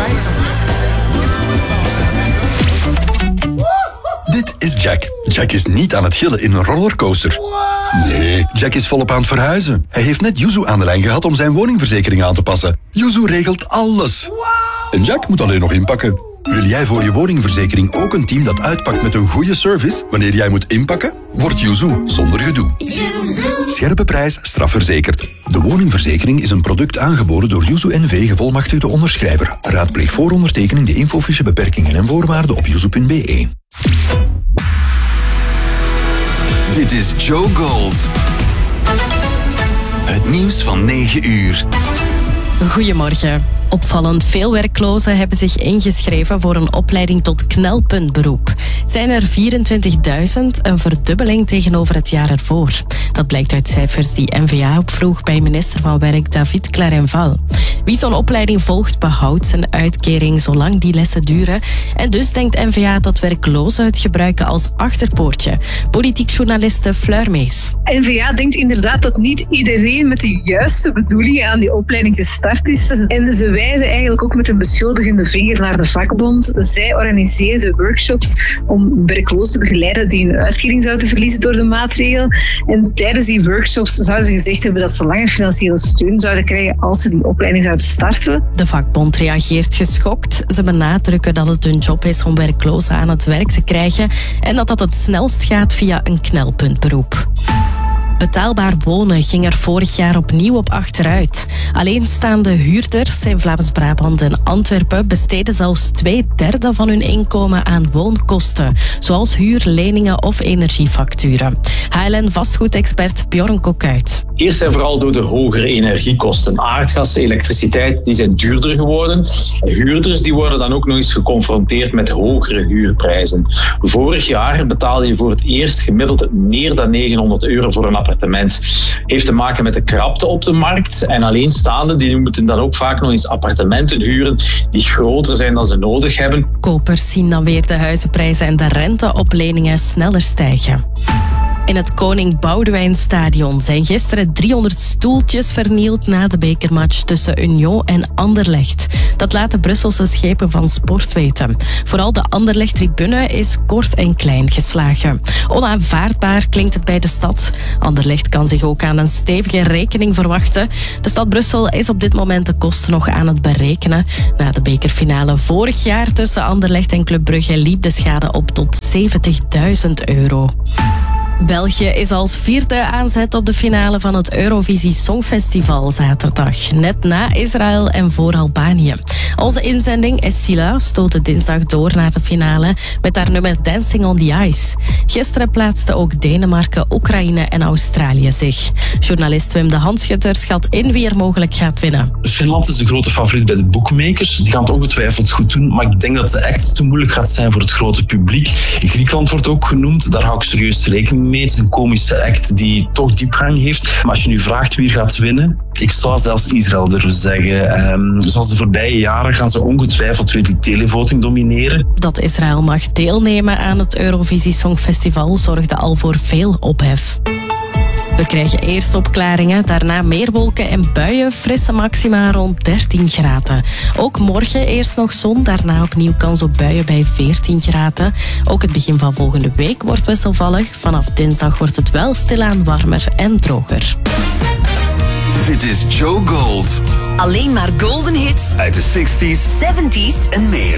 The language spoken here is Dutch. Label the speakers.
Speaker 1: Dit is Jack. Jack is niet aan het gillen in een rollercoaster. Nee, Jack is volop aan het verhuizen. Hij heeft net Yuzu aan de lijn gehad om zijn woningverzekering aan te passen. Yuzu regelt alles. En Jack moet alleen nog inpakken. Wil jij voor je woningverzekering ook een team dat uitpakt met een goede service wanneer jij moet inpakken? Word Yuzu zonder gedoe. Scherpe prijs, strafverzekerd. De woningverzekering is een product aangeboden door Yuzu NV gevolmachtigde onderschrijver. Raadpleeg voor ondertekening de infofiche beperkingen en voorwaarden op yuzu.be.
Speaker 2: Dit is Joe Gold. Het nieuws van 9 uur.
Speaker 3: Goedemorgen. Opvallend veel werklozen hebben zich ingeschreven voor een opleiding tot knelpuntberoep. Het zijn er 24.000, een verdubbeling tegenover het jaar ervoor. Dat blijkt uit cijfers die N-VA opvroeg bij minister van Werk David Clarenval. Wie zo'n opleiding volgt, behoudt zijn uitkering zolang die lessen duren. En dus denkt N-VA dat werklozen het gebruiken als achterpoortje. Politiek journaliste Fleur Mees.
Speaker 4: N-VA denkt inderdaad dat niet iedereen met de juiste bedoelingen aan die opleiding gestart is. En ze wijzen eigenlijk ook met een beschuldigende vinger naar de vakbond. Zij organiseerden workshops om werklozen te begeleiden die een uitkering zouden verliezen door de maatregel. En tijdens die workshops zouden ze gezegd hebben dat ze langer financiële steun zouden krijgen als ze die opleiding zouden starten.
Speaker 3: De vakbond reageert geschokt. Ze benadrukken dat het hun job is om werklozen aan het werk te krijgen en dat het snelst gaat via een knelpuntberoep. Betaalbaar wonen ging er vorig jaar opnieuw op achteruit. Alleenstaande huurders in Vlaams-Brabant en Antwerpen besteden zelfs 2/3 van hun inkomen aan woonkosten, zoals huur, leningen of energiefacturen. HLN-vastgoedexpert Bjorn Kokuit.
Speaker 5: Eerst en vooral door de hogere energiekosten. Aardgas, elektriciteit, die zijn duurder geworden. Huurders die worden dan ook nog eens geconfronteerd met hogere huurprijzen. Vorig jaar betaalde je voor het eerst gemiddeld meer dan €900 voor een appartement. Heeft te maken met de krapte op de markt. En alleenstaanden die moeten dan ook vaak nog eens appartementen huren die groter zijn dan ze nodig hebben.
Speaker 3: Kopers zien dan weer de huizenprijzen en de rente op leningen sneller stijgen. In het Koning Boudewijnstadion zijn gisteren 300 stoeltjes vernield na de bekermatch tussen Union en Anderlecht. Dat laten Brusselse schepen van sport weten. Vooral de Anderlecht-tribune is kort en klein geslagen. Onaanvaardbaar klinkt het bij de stad. Anderlecht kan zich ook aan een stevige rekening verwachten. De stad Brussel is op dit moment de kosten nog aan het berekenen. Na de bekerfinale vorig jaar tussen Anderlecht en Club Brugge liep de schade op tot €70.000. België is als vierde aanzet op de finale van het Eurovisie Songfestival zaterdag. Net na Israël en voor Albanië. Onze inzending Essila stootte dinsdag door naar de finale met haar nummer Dancing on the Ice. Gisteren plaatsten ook Denemarken, Oekraïne en Australië zich. Journalist Wim de Handschutter schat in wie er mogelijk gaat winnen.
Speaker 6: Finland is de grote favoriet bij de bookmakers. Die gaan het ongetwijfeld goed doen, maar ik denk dat de act te moeilijk gaat zijn voor het grote publiek. Griekenland wordt ook genoemd, daar hou ik serieus rekening mee. Het is een komische act die toch diepgang heeft. Maar als je nu vraagt wie gaat winnen, ik zou zelfs Israël durven zeggen. Zoals de voorbije jaren gaan ze ongetwijfeld weer die televoting domineren.
Speaker 3: Dat Israël mag deelnemen aan het Eurovisie Songfestival zorgde al voor veel ophef. We krijgen eerst opklaringen, daarna meer wolken en buien, frisse maxima rond 13 graden. Ook morgen eerst nog zon, daarna opnieuw kans op buien bij 14 graden. Ook het begin van volgende week wordt wisselvallig. Vanaf dinsdag wordt het wel stilaan warmer en droger.
Speaker 2: Dit is Joe Gold.
Speaker 7: Alleen maar golden hits
Speaker 2: Uit de 60s,
Speaker 7: 70's
Speaker 2: en meer.